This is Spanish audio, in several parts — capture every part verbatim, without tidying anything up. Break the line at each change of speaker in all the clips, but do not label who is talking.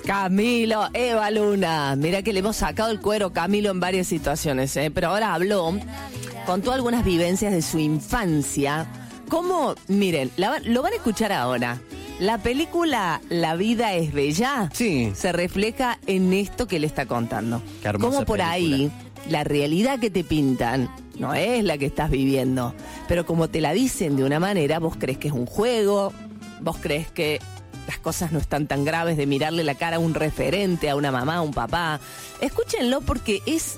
Camilo, Eva Luna. Mira que le hemos sacado el cuero a Camilo en varias situaciones, ¿eh? Pero ahora habló, contó algunas vivencias de su infancia. ¿Cómo? Miren, la, lo van a escuchar ahora. La película La vida es bella,
sí,
se refleja en esto que le está contando.
Qué hermosa
Cómo por
película.
ahí la realidad que te pintan no es la que estás viviendo, pero como te la dicen de una manera, vos crees que es un juego, vos crees que las cosas no están tan graves de mirarle la cara a un referente, a una mamá, a un papá. Escúchenlo porque es...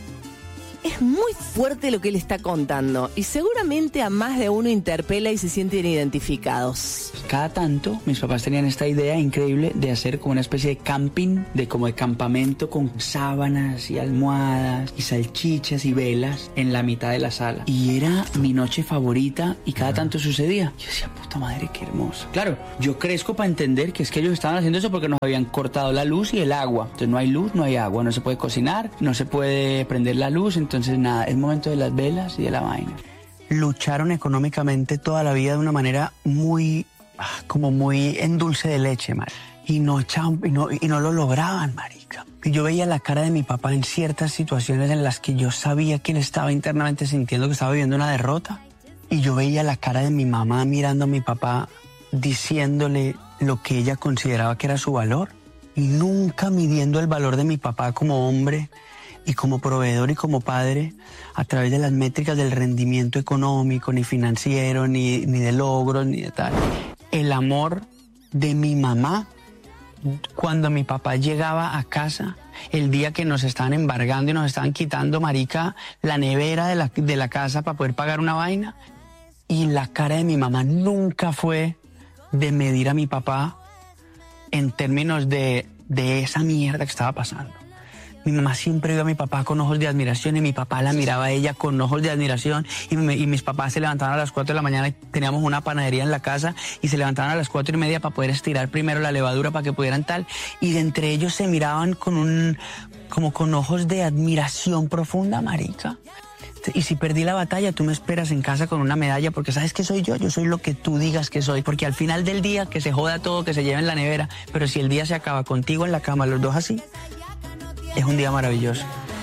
Es muy fuerte lo que él está contando y seguramente a más de uno interpela y se sienten identificados.
Cada tanto mis papás tenían esta idea increíble de hacer como una especie de camping, de como de campamento con sábanas y almohadas y salchichas y velas en la mitad de la sala. Y era mi noche favorita y cada tanto sucedía. Yo decía, puta madre, qué hermoso. Claro, yo crezco para entender que es que ellos estaban haciendo eso porque nos habían cortado la luz y el agua. Entonces no hay luz, no hay agua, no se puede cocinar, no se puede prender la luz. Entonces nada, es momento de las velas y de la vaina. Lucharon económicamente toda la vida de una manera muy, como muy en dulce de leche, mar. Y no, echaban, y, no, y no lo lograban, marica. Y yo veía la cara de mi papá en ciertas situaciones en las que yo sabía que él estaba internamente sintiendo que estaba viviendo una derrota. Y yo veía la cara de mi mamá mirando a mi papá, diciéndole lo que ella consideraba que era su valor. Y nunca midiendo el valor de mi papá como hombre y como proveedor y como padre a través de las métricas del rendimiento económico, ni financiero, ni, ni de logros, ni de tal. El amor de mi mamá cuando mi papá llegaba a casa, el día que nos estaban embargando y nos estaban quitando, marica, la nevera de la, de la casa para poder pagar una vaina. Y la cara de mi mamá nunca fue de medir a mi papá en términos de, de esa mierda que estaba pasando. Mi mamá siempre vio a mi papá con ojos de admiración y mi papá la miraba a ella con ojos de admiración y, me, y mis papás se levantaban a las cuatro de la mañana y teníamos una panadería en la casa y se levantaban a las cuatro y media para poder estirar primero la levadura para que pudieran tal, y de entre ellos se miraban con un, como con ojos de admiración profunda, marica. Y si perdí la batalla, tú me esperas en casa con una medalla porque sabes que soy yo, yo soy lo que tú digas que soy, porque al final del día que se joda todo, que se lleve en la nevera, pero si el día se acaba contigo en la cama, los dos así, es un día maravilloso.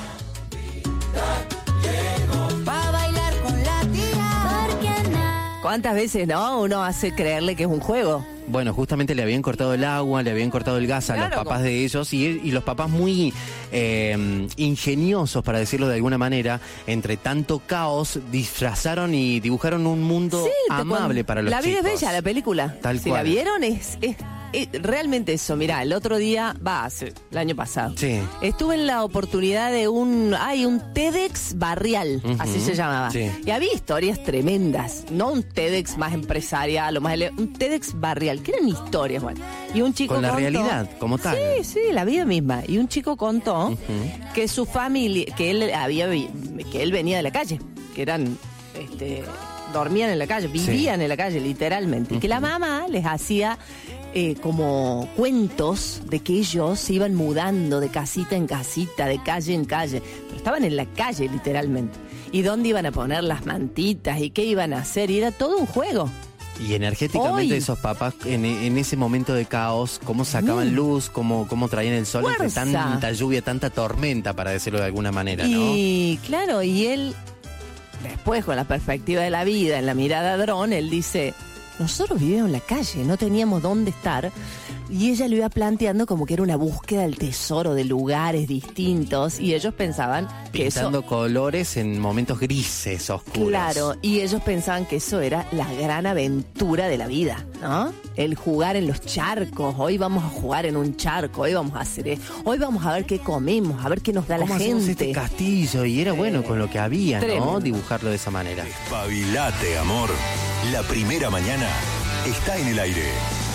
¿Cuántas veces, no, uno hace creerle que es un juego?
Bueno, justamente le habían cortado el agua, le habían cortado el gas a
Claro,
los papás
como...
de ellos y, y los papás muy eh, ingeniosos, para decirlo de alguna manera, entre tanto caos, disfrazaron y dibujaron un mundo
sí,
amable
con...
para los
La vida
chicos.
es bella, la película.
Tal
si
cual.
la vieron, es, es, es realmente eso. Mirá, el otro día, va, hace, el año pasado,
Sí.
estuve en la oportunidad de un, hay un TEDx barrial,
Uh-huh.
así se llamaba.
Sí.
Y había historias tremendas, no un TEDx más empresarial o más ele... un TEDx barrial, que eran historias, bueno. Y un chico
Con la
contó...
realidad, como tal.
Sí, sí, la vida misma. Y un chico contó
Uh-huh.
que su familia, que él había, que él venía de la calle, que eran, este, dormían en la calle, vivían
Sí.
en la calle, literalmente. Uh-huh. Y que la mamá les hacía eh, como cuentos de que ellos se iban mudando de casita en casita, de calle en calle. Pero estaban en la calle, literalmente. Y dónde iban a poner las mantitas y qué iban a hacer. Y era todo un juego.
Y energéticamente
Hoy.
esos papás en, en ese momento de caos, cómo sacaban
Mm.
luz, cómo, cómo traían el sol entre
Fuerza.
tanta lluvia, tanta tormenta, para decirlo de alguna manera, ¿no?
Y claro, y él, después con la perspectiva de la vida, en la mirada dron, él dice, nosotros vivíamos en la calle, no teníamos dónde estar. Y ella lo iba planteando como que era una búsqueda del tesoro, de lugares distintos. Y ellos pensaban que eso...
Pintando colores en momentos grises, oscuros.
Claro, y ellos pensaban que eso era la gran aventura de la vida, ¿no? El jugar en los charcos, hoy vamos a jugar en un charco, hoy vamos a hacer esto, hoy vamos a ver qué comemos, a ver qué nos da la
¿Cómo hacemos
gente.
este castillo? Y era bueno con lo que había,
Tremendo.
¿no? Dibujarlo de esa manera.
Espabilate, amor. La primera mañana está en el aire.